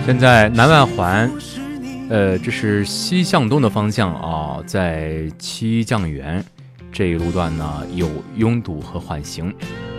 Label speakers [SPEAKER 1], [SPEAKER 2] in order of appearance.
[SPEAKER 1] 现在南外环，这是西向东的方向啊，在七降园这一路段呢有拥堵和缓行。